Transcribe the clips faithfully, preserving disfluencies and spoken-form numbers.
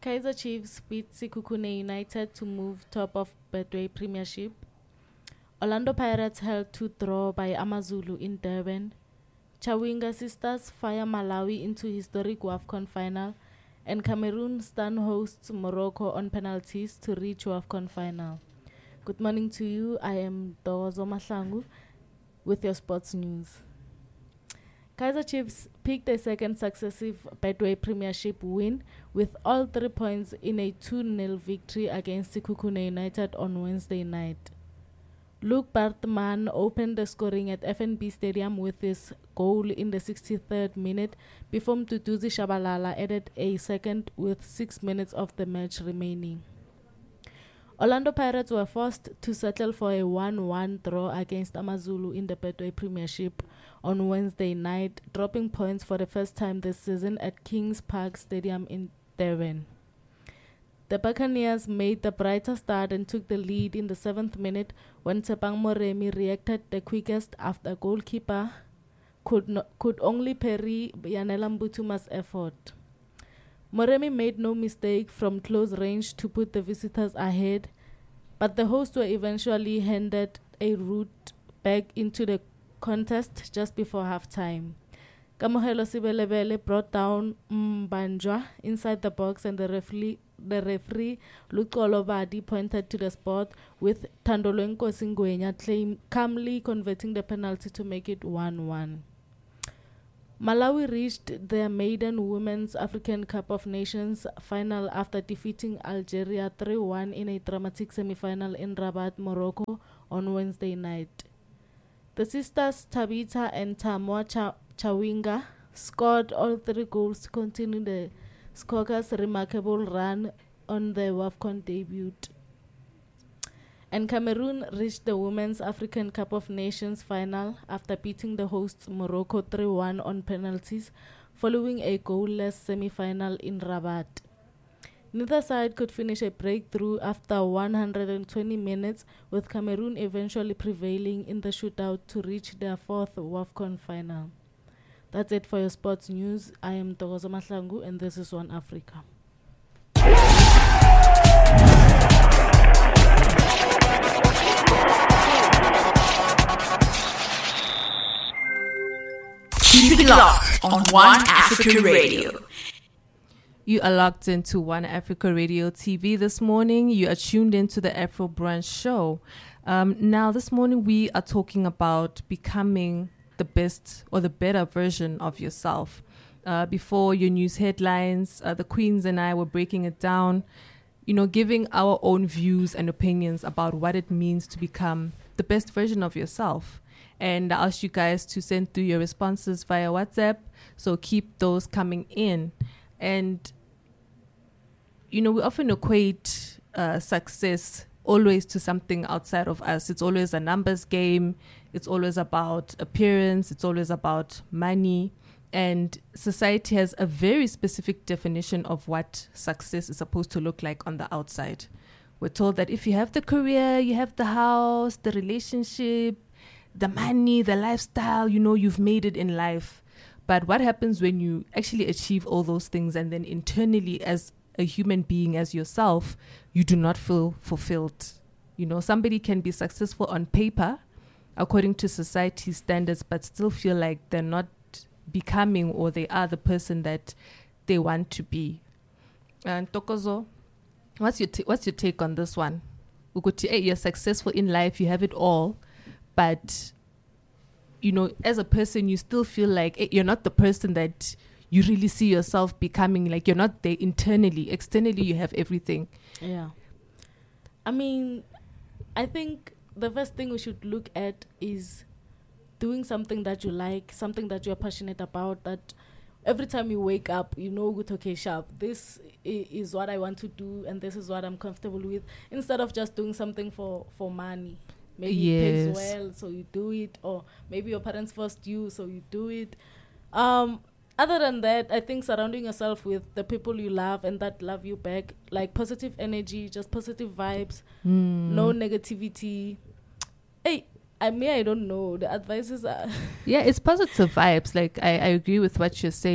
Kaizer Chiefs beat Sekhukhune United to move top of Betway Premiership. Orlando Pirates held to draw by Amazulu in Durban. Chawinga Sisters fire Malawi into historic WAFCON final. And Cameroon stun hosts Morocco on penalties to reach WAFCON final. Good morning to you. I am Dozo Mahlangu with your sports news. Kaizer Chiefs picked a second successive Betway Premiership win with all three points in a two nil victory against Sekhukhune United on Wednesday night. Luke Bartman opened the scoring at F N B Stadium with his goal in the sixty-third minute before Mduduzi Shabalala added a second with six minutes of the match remaining. Orlando Pirates were forced to settle for a one one draw against Amazulu in the Betway Premiership on Wednesday night, dropping points for the first time this season at Kings Park Stadium in Durban. The Buccaneers made the brighter start and took the lead in the seventh minute when Tshepang Moremi reacted the quickest after goalkeeper could no, could only parry Yanela Mbutuma's effort. Moremi made no mistake from close range to put the visitors ahead, but the hosts were eventually handed a route back into the contest just before halftime. Kamohelo Sibelebele brought down Mbanjwa inside the box, and the referee, the referee Luxolo Badi pointed to the spot, with Thandolwe Nkosi claim calmly converting the penalty to make it one one. Malawi reached their maiden Women's African Cup of Nations final after defeating Algeria three one in a dramatic semi-final in Rabat, Morocco on Wednesday night. The sisters Tabita and Tamwa Cha- Chawinga scored all three goals to continue the Scorchers' remarkable run on their WAFCON debut. And Cameroon reached the Women's African Cup of Nations final after beating the hosts Morocco three one on penalties following a goalless semi-final in Rabat. Neither side could finish a breakthrough after one hundred twenty minutes, with Cameroon eventually prevailing in the shootout to reach their fourth WAFCON final. That's it for your sports news. I am Togozo Mahlangu and this is One Africa. Keep it locked on One Africa Radio. You are locked into One Africa Radio T V this morning. You are tuned into the Afro Brunch Show. Um, now, this morning we are talking about becoming the best or the better version of yourself. Uh, before your news headlines, uh, the Queens and I were breaking it down, you know, giving our own views and opinions about what it means to become the best version of yourself. And I asked you guys to send through your responses via WhatsApp, so keep those coming in. And, you know, we often equate uh, success always to something outside of us. It's always a numbers game. It's always about appearance. It's always about money. And society has a very specific definition of what success is supposed to look like on the outside. We're told that if you have the career, you have the house, the relationship, the money, the lifestyle, you know, you've made it in life. But what happens when you actually achieve all those things and then internally as a human being, as yourself, you do not feel fulfilled? You know, somebody can be successful on paper according to society's standards, but still feel like they're not becoming or they are the person that they want to be. And Tokozo, what's your t- what's your take on this one? You're successful in life, you have it all, but you know, as a person, you still feel like you're not the person that you really see yourself becoming. Like, you're not there internally. Externally, you have everything. Yeah. I mean, I think the first thing we should look at is doing something that you like, something that you're passionate about, that every time you wake up, you know, good, okay, sharp, this I- is what I want to do and this is what I'm comfortable with, instead of just doing something for, for money. Maybe yes. it pays well, so you do it, or maybe your parents forced you, so you do it. Um, other than that, I think surrounding yourself with the people you love and that love you back, like positive energy, just positive vibes, mm. no negativity. Hey, I mean, I don't know. The advices are... yeah, it's positive vibes. Like, I, I agree with what you're saying.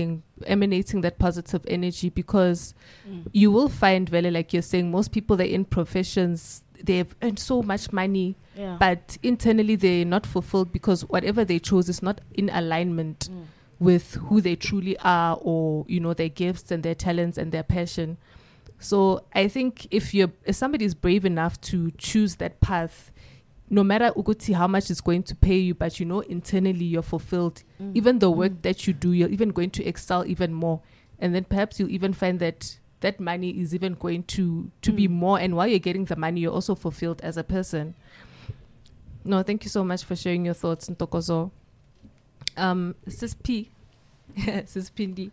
emanating that positive energy, because Mm. you will find, really, like you're saying, most people, they're in professions, they've earned so much money, Yeah. but internally they're not fulfilled because whatever they chose is not in alignment Mm. with who they truly are, or, you know, their gifts and their talents and their passion. So I think if you're, if somebody is brave enough to choose that path, no matter uguti how much it's going to pay you, but you know internally you're fulfilled. Mm. Even the work Mm. that you do, you're even going to excel even more. And then perhaps you'll even find that that money is even going to, to be Mm. more. And while you're getting the money, you're also fulfilled as a person. No, thank you so much for sharing your thoughts, Ntokozo. Um, Sis P, Sis Pindi.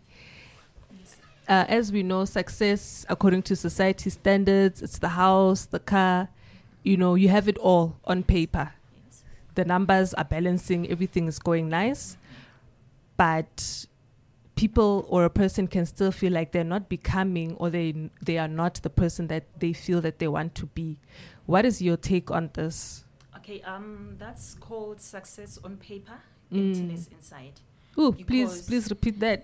Uh, as we know, success, according to society standards, it's the house, the car, you know, you have it all on paper. The numbers are balancing, everything is going nice. But people or a person can still feel like they're not becoming, or they they are not the person that they feel that they want to be. What is your take on this? Okay, um, that's called success on paper, Mm. emptiness inside. Ooh, please, Because- please repeat that.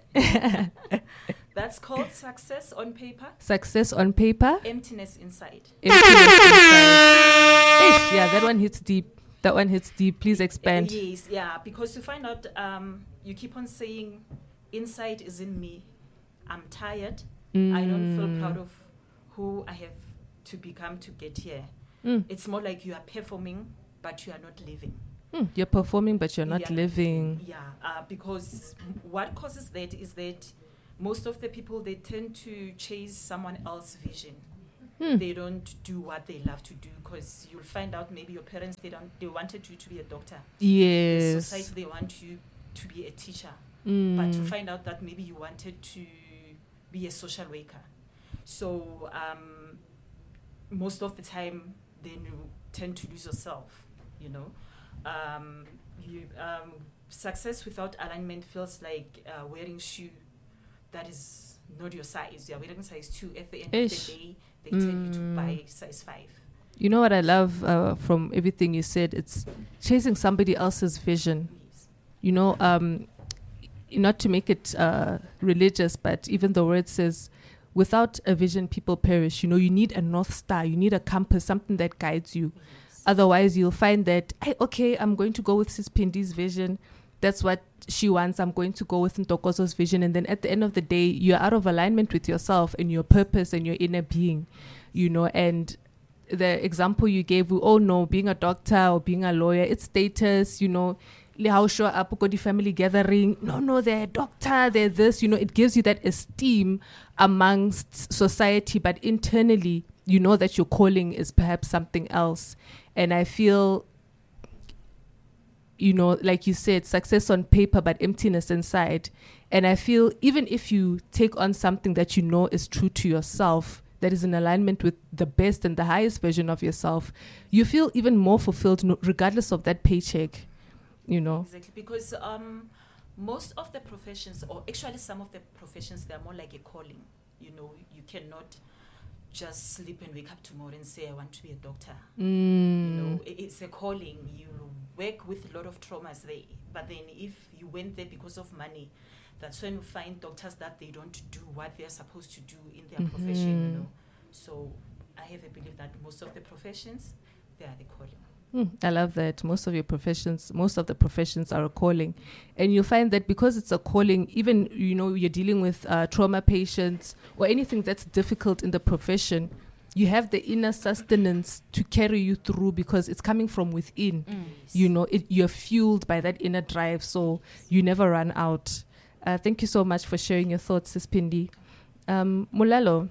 That's called success on paper, Success on paper, emptiness inside. emptiness inside. Ish, yeah, that one hits deep. That one hits deep. Please expand. Uh, yes, yeah, because you find out, um, you keep on saying, inside is in me. I'm tired. I don't feel Mm. proud of who I have to become to get here. Mm. It's more like you are performing, but you are not living. Mm, you're performing, but you're not Yeah. living. Yeah, uh, because m- what causes that is that most of the people, they tend to chase someone else's vision. Hmm. They don't do what they love to do, because you'll find out maybe your parents, they don't they wanted you to be a doctor. The Yes. society, they want you to be a teacher. Mm. But you find out that maybe you wanted to be a social worker. So um, most of the time, then you tend to lose yourself, you know. Um, you, um, success without alignment feels like uh, wearing shoe that is not your size. You're wearing size two. At the end Ish. of the day, they tell you to Mm. buy size five. You know what I love uh, from everything you said? It's chasing somebody else's vision. Yes. You know, um, not to make it uh, religious, but even the word says, without a vision, people perish. You know, you need a North Star, you need a compass, something that guides you. Yes. Otherwise, you'll find that, hey, okay, I'm going to go with Sis Pindi's vision. That's what she wants. I'm going to go with Ntokozo's vision. And then at the end of the day, you're out of alignment with yourself and your purpose and your inner being, you know. And the example you gave, we all know being a doctor or being a lawyer, it's status, you know. Le how show up go the family gathering. No, no, they're a doctor, they're this, you know, it gives you that esteem amongst society, but internally, you know that your calling is perhaps something else. And I feel, you know, like you said, success on paper, but emptiness inside. And I feel even if you take on something that you know is true to yourself, that is in alignment with the best and the highest version of yourself, you feel even more fulfilled, no- regardless of that paycheck, you know. Exactly, because um, most of the professions, or actually some of the professions, they're more like a calling. You know, you cannot just sleep and wake up tomorrow and say, I want to be a doctor. Mm. You know, i- it's a calling. You work with a lot of traumas there. But then if you went there because of money, that's when you find doctors that they don't do what they're supposed to do in their profession, Mhm. you know. So I have a belief that most of the professions, they are the calling. Mm, I love that. Most of your professions, most of the professions are a calling. And you'll find that because it's a calling, even, you know, you're dealing with uh, trauma patients or anything that's difficult in the profession, you have the inner sustenance to carry you through because it's coming from within. You know, it, you're fueled by that inner drive, so you never run out. Uh, thank you so much for sharing your thoughts, Sis Pindi. Um, Mulalo,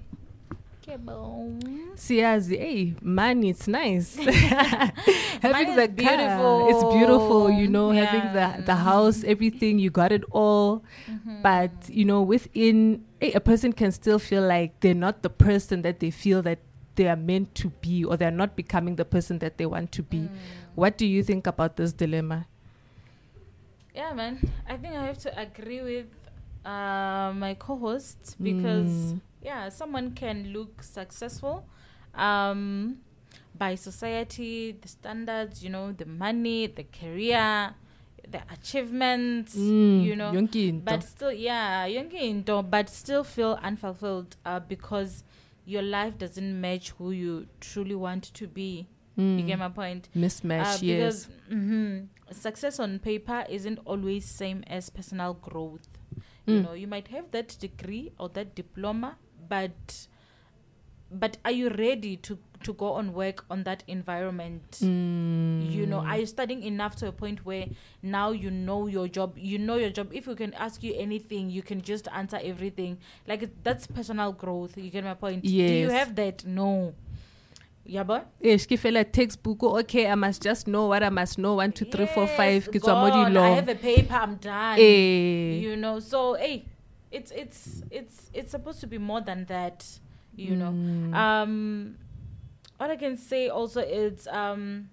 Siazi, hey, money, it's nice. Having is the car, beautiful. it's beautiful, you know, Yeah. having the, the house, everything, you got it all. But, you know, within, hey, a person can still feel like they're not the person that they feel that they are meant to be, or they're not becoming the person that they want to be. What do you think about this dilemma? Yeah, man. I think I have to agree with uh, my co-host because, Mm. yeah, someone can look successful um, by society, the standards, you know, the money, the career, the achievements, Mm, you know, yonke into. but still, yeah, yonke into, but still feel unfulfilled uh, because your life doesn't match who you truly want to be. Mm. You get my point? Mismatch, Uh, yes. because mhm, success on paper isn't always same as personal growth. You Mm. know, you might have that degree or that diploma, but but are you ready to to go on work on that environment? Mm. You know, are you studying enough to a point where now you know your job? You know your job. If we can ask you anything, you can just answer everything. Like it- that's personal growth. You get my point? Do you Yes. have that? No. Yeah, but Ish, ke fela textbook, oh, okay, I must just know what I must know. One, two, three, four, five. Ke tswa mo gone. I dilong. have a paper. I'm done. Eh. You know, so hey, it's it's it's it's supposed to be more than that. You know, Mm. um, what I can say also is um,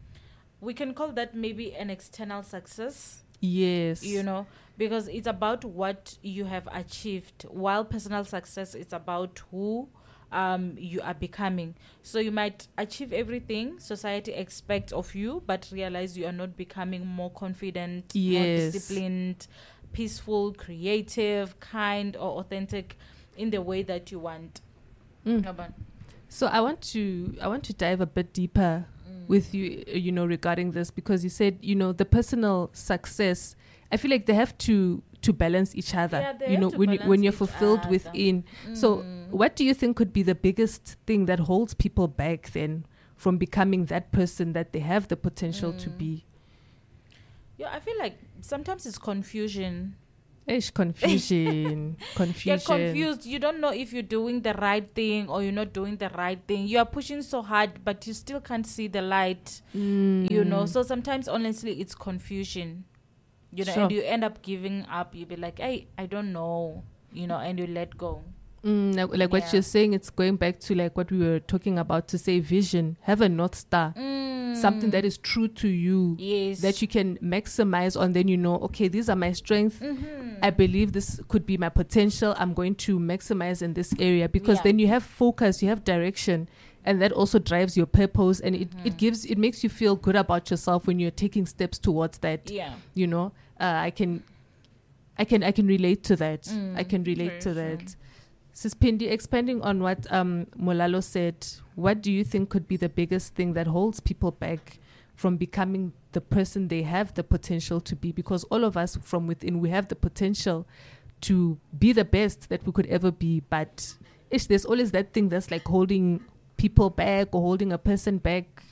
we can call that maybe an external success. Yes. You know, because it's about what you have achieved, while personal success is about who um you are becoming. So you might achieve everything society expects of you, but realize you are not becoming more confident, more Yes. disciplined, peaceful, creative, kind, or authentic in the way that you want. Mm. Yaban. So I want to I want to dive a bit deeper Mm. with you, uh, you know, regarding this, because you said, you know, the personal success. I feel like they have to to balance each other. Yeah, they you have know, to when you when balance you're each fulfilled other. within. So, Mm. what do you think could be the biggest thing that holds people back then from becoming that person that they have the potential to Mm. be? Yeah, I feel like sometimes it's confusion. Ish, confusion, confusion. You're confused. You don't know if you're doing the right thing or you're not doing the right thing. You are pushing so hard, but you still can't see the light. Mm. You know, so sometimes honestly it's confusion. You know, Sure. and you end up giving up. You be like, hey, I don't know. You know, and you let go. Mm, like like what Yeah. you're saying, it's going back to like what we were talking about, to say vision, have a North Star, something that is true to you, Yes. that you can maximize on. Then you know, okay, these are my strengths. Mhm. I believe this could be my potential. I'm going to maximize in this area, because Yeah. then you have focus, you have direction, and that also drives your purpose, and it, Mhm. it gives it makes you feel good about yourself when you're taking steps towards that. Yeah. You know, uh, I can, I can, I can relate to that. Mm, I can relate very to true. that. Sis Pindi, expanding on what um, Molalo said, what do you think could be the biggest thing that holds people back from becoming the person they have the potential to be? Because all of us from within, we have the potential to be the best that we could ever be. But ish, there's always that thing that's like holding people back or holding a person back.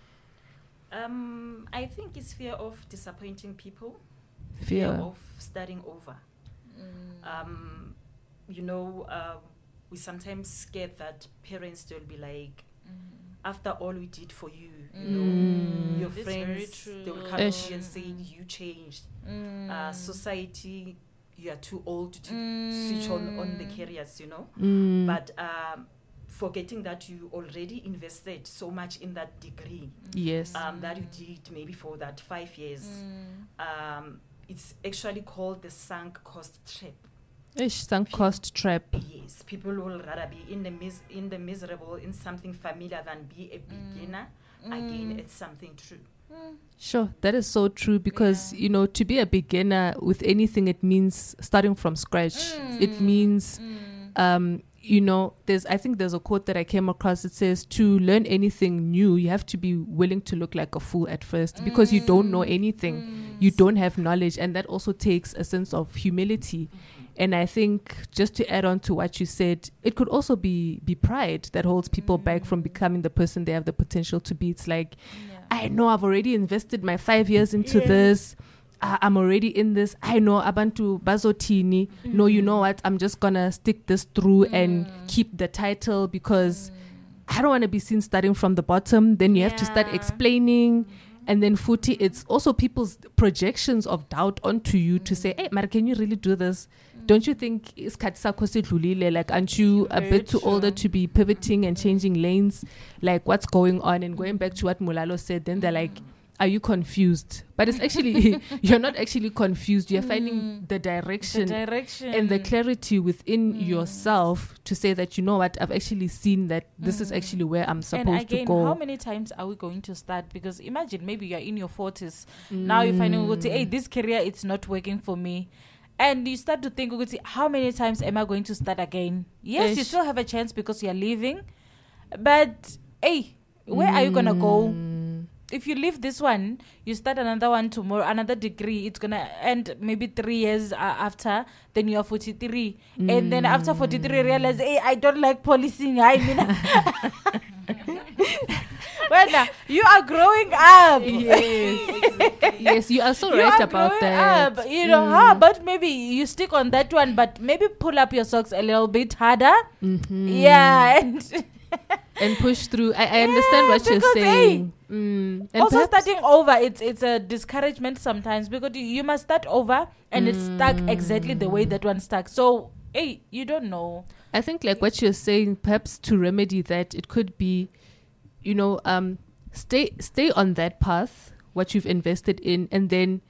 Um, I think it's fear of disappointing people, Fear. of starting over. Um, you know, uh, we sometimes scared that parents will be like, after all we did for you, you know, your That's very friends, they will come Ish. to you and say, you changed. Mm. Uh, society, you are too old to switch on, on the careers, you know. Mm. But um, forgetting that you already invested so much in that degree yes. um, that you did maybe for that five years. Um, it's actually called the sunk cost trap. Ish, sunk cost trap. Yes, people will rather be in the mis- in the miserable in something familiar than be a beginner again at something true. Sure, that is so true, because, you know, to be a beginner with anything, it means starting from scratch. It means, um, you know, there's, I think there's a quote that I came across. It says, to learn anything new, you have to be willing to look like a fool at first, because you don't know anything. You don't have knowledge. And that also takes a sense of humility. And I think, just to add on to what you said, it could also be, be pride that holds people back from becoming the person they have the potential to be. It's like, I know I've already invested my five years into this. Uh, I'm already in this. I know Abantu Bazotini. No, you know what? I'm just going to stick this through and keep the title, because I don't want to be seen starting from the bottom. Then you have to start Yeah. explaining. And then Futi, it's also people's projections of doubt onto you to say, hey, Mara, can you really do this? Don't you think it's like, aren't you a Very bit too true. older to be pivoting and changing lanes? Like, what's going on? And going back to what Mulalo said, then they're like, are you confused? But it's actually, you're not actually confused. You're finding the direction, The direction. and the clarity within yourself to say that, you know what, I've actually seen that this is actually where I'm supposed and again, to go. how many times are we going to start? Because imagine maybe you're in your forties. Now you're finding, mm. hey, this career, it's not working for me. And you start to think, how many times am I going to start again? Yes, you Ish. still have a chance because you're leaving. But, hey, where are you going to go? If you leave this one, you start another one tomorrow, another degree, it's going to end maybe three years uh, after, then you're forty-three. Mm. And then after forty-three, realize, hey, I don't like policing. I mean, well, now, you are growing up. Yes, yes, you are so You right are about growing that. Up. You know, Mm. how about maybe you stick on that one, but maybe pull up your socks a little bit harder. Mhm. Yeah. And And push through. I, I understand Yeah, what you're because, saying. Mm. And also perhaps- starting over, it's it's a discouragement sometimes because you, you must start over and it's stuck exactly the way that one stuck. So, hey, you don't know. I think like what you're saying, perhaps to remedy that, it could be, you know, um, stay stay on that path, what you've invested in, and then,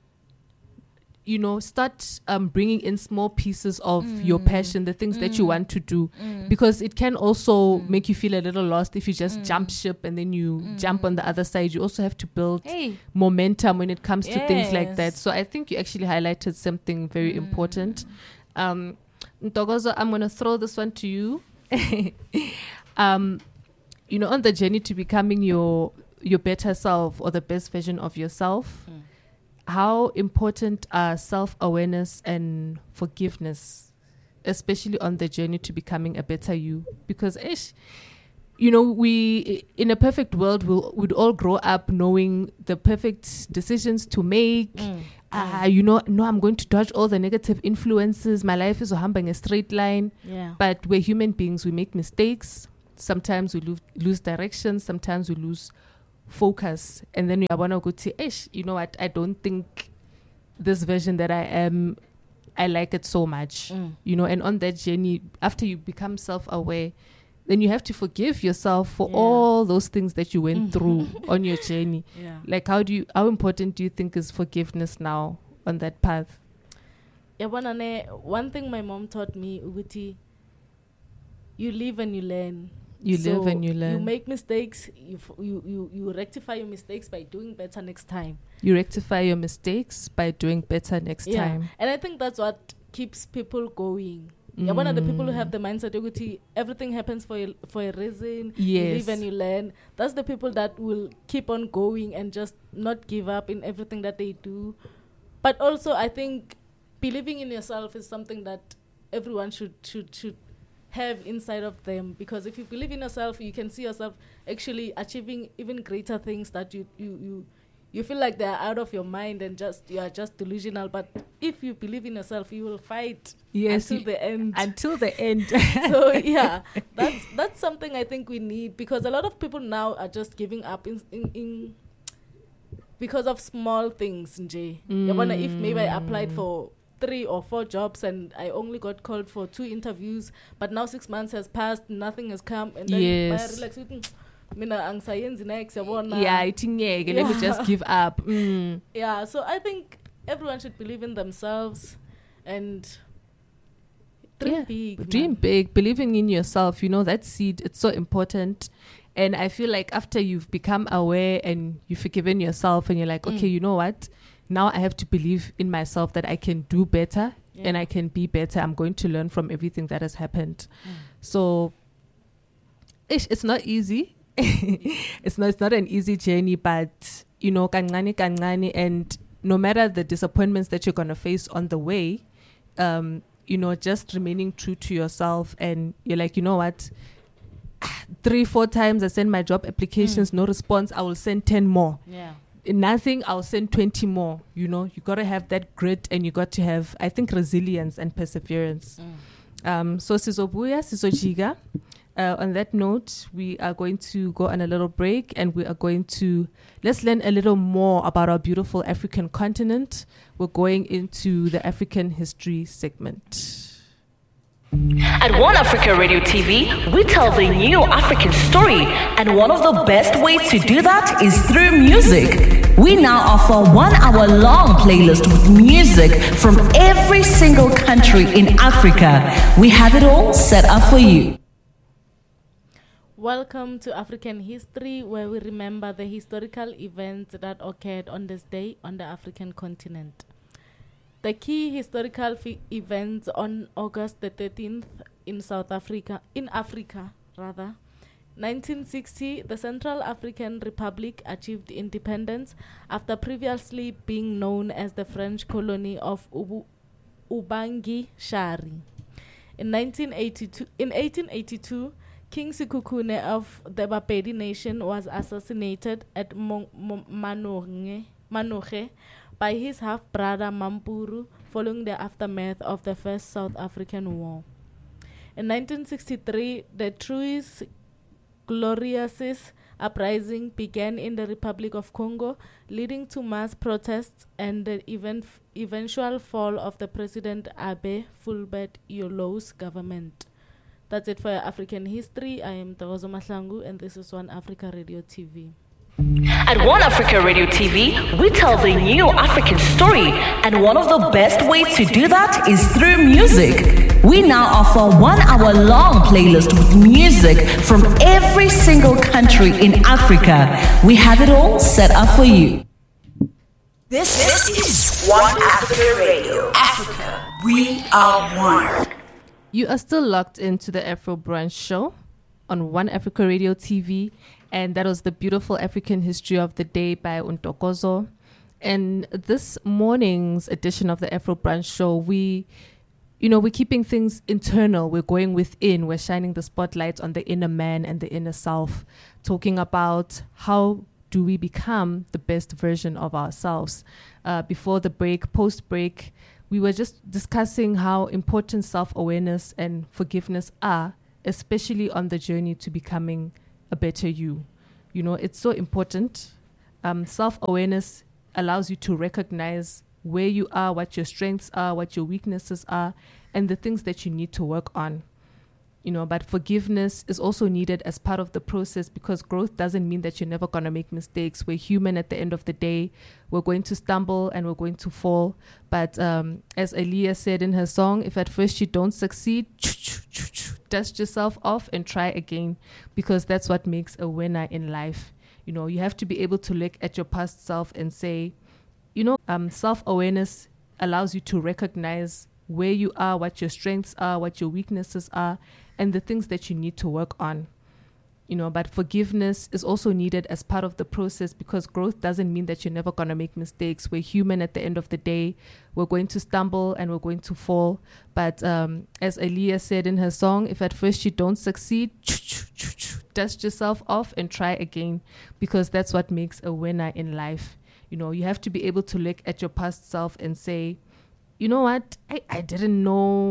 you know, start um, bringing in small pieces of your passion, the things that you want to do, because it can also make you feel a little lost if you just jump ship and then you jump on the other side. You also have to build Hey. momentum when it comes to things like that. Yes. So I think you actually highlighted something very important. Um, Ntokozo, I'm going to throw this one to you. um, you know, on the journey to becoming your your better self or the best version of yourself, Mm. how important are self-awareness and forgiveness, especially on the journey to becoming a better you? Because, ish, you know, we, in a perfect world, we'll, we'd all grow up knowing the perfect decisions to make. Mm. Ah, you know, no, I'm going to dodge all the negative influences. My life is a straight line. Yeah. But we're human beings. We make mistakes. Sometimes we lose, lose direction. Sometimes we lose focus. And then we want to go to, ish, you know what? I don't think this version that I am, I like it so much. Mm. You know, and on that journey, after you become self-aware, then you have to forgive yourself for Yeah. all those things that you went through on your journey. Yeah. Like, how do you, how important do you think is forgiveness now on that path? Yabona ne, one thing my mom taught me, Uguti, you live and you learn. You live and you learn. You make mistakes. You, f- you you you rectify your mistakes by doing better next time. You rectify your mistakes by doing better next Yeah, time. and I think that's what keeps people going. Yeah, one of the people who have the mindset, Uguti, everything happens for a, for a reason. You Yes. live and you learn. That's the people that will keep on going and just not give up in everything that they do. But also, I think believing in yourself is something that everyone should should should have inside of them, because if you believe in yourself, you can see yourself actually achieving even greater things that you you you you feel like they're out of your mind and just you are just delusional. But if you believe in yourself, you will fight Yes, until you- the end. Until the end. So yeah, that's that's something I think we need, because a lot of people now are just giving up in in, in because of small things. Nje. Yabona, if maybe I applied for three or four jobs and I only got called for two interviews, but now six months has passed, nothing has come, and then Yes. I relax with, "Mm, mina angisayenzi next, yabona." yeah, I think, yeah, let me Yeah. just give up. Mm. Yeah, so I think everyone should believe in themselves and dream Yeah, big. Dream man. big, believing in yourself, you know, that seed, it's so important. And I feel like after you've become aware and you've forgiven yourself and you're like, okay, you know what? Now I have to believe in myself that I can do better Yeah. and I can be better. I'm going to learn from everything that has happened. So ish, it's not easy. it's not it's not an easy journey, but you know, kancane kancane, and no matter the disappointments that you're gonna face on the way, um, you know, just remaining true to yourself, and you're like, you know what? Three, four times I send my job applications, no response, I will send ten more. Yeah. Nothing, I'll send twenty more. You know, you got to have that grit, and you got to have, I think, resilience and perseverance. Um, so sizobuya, sizojiga. Uh, on that note, we are going to go on a little break, and we are going to, let's learn a little more about our beautiful African continent. We're going into the African history segment. At One Africa Radio T V, we tell the new African story, and one of the best ways to do that is through music. We now offer one hour long playlist with music from every single country in Africa. We have it all set up for you. Welcome to African History, where we remember the historical events that occurred on this day on the African continent. The key historical fi- events on August the thirteenth in South Africa, in Africa rather. nineteen sixty, the Central African Republic achieved independence after previously being known as the French colony of Ubu- Ubangi Shari. In nineteen eighty-two, in eighteen eighty-two, King Sekhukhune of the Bapedi nation was assassinated at Mon- Mon- Manoge, Manoge by his half-brother Mampuru following the aftermath of the First South African War. In nineteen sixty-three, the Trois Glorieuses uprising began in the Republic of Congo, leading to mass protests and the event f- eventual fall of the President Abe Fulbert Yolo's government. That's it for your African history. I am Tawazo Mahlangu, and this is One Africa Radio T V. At One Africa Radio T V, we tell the new African story, and one of the best ways to do that is through music. We now offer one hour long playlist with music from every single country in Africa. We have it all set up for you. This, this is One Africa Radio. Africa, we are one. You are still locked into the Afro Brunch Show on One Africa Radio T V, and that was the beautiful African history of the day by Untokozo. And this morning's edition of the Afro Brunch Show, we, you know, we're keeping things internal. We're going within. We're shining the spotlight on the inner man and the inner self, talking about how do we become the best version of ourselves. Uh, before the break, post-break, we were just discussing how important self-awareness and forgiveness are, especially on the journey to becoming a better you. You know, it's so important. Um, self-awareness allows you to recognize where you are, what your strengths are, what your weaknesses are, and the things that you need to work on. You know, but forgiveness is also needed as part of the process, because growth doesn't mean that you're never going to make mistakes. We're human at the end of the day. We're going to stumble and we're going to fall. But um, as Aaliyah said in her song, if at first you don't succeed, dust yourself off and try again, because that's what makes a winner in life. You know, you have to be able to look at your past self and say, you know, um, self-awareness allows you to recognize where you are, what your strengths are, what your weaknesses are, and the things that you need to work on. You know, but forgiveness is also needed as part of the process, because growth doesn't mean that you're never going to make mistakes. We're human at the end of the day. We're going to stumble and we're going to fall. But um, as Aaliyah said in her song, if at first you don't succeed, dust yourself off and try again, because that's what makes a winner in life. You know, you have to be able to look at your past self and say, you know what, I, I didn't know